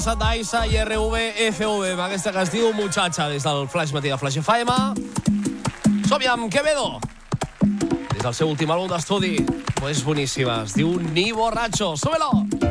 Daisa i RVFV, amb aquesta que es diu Muchacha, des del Flash Matí de Flash FM. Som-hi amb Quevedo, des del seu últim àlbum d'estudi. Pues boníssima, es diu Ni Borracho. Súbelo!